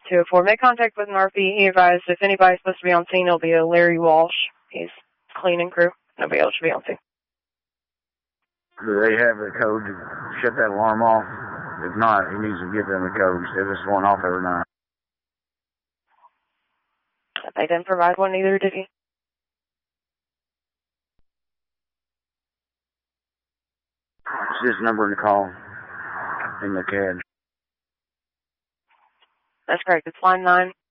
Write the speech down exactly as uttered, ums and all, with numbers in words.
two oh four, make contact with Murphy. He advised if anybody's supposed to be on scene, it'll be a Larry Walsh. He's cleaning crew. Nobody else should be on scene. Do they have the code to shut that alarm off? If not, he needs to give them the code instead of just going off every night. They didn't provide one either, did he? It's this number to call in the C A D. That's correct. It's line nine.